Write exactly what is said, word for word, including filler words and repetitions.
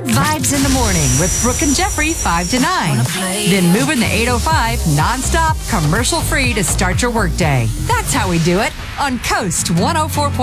Good vibes in the morning with Brooke and Jeffrey, five to nine. Then moving the eight oh five nonstop, commercial free to start your workday. That's how we do it on Coast one oh four point five.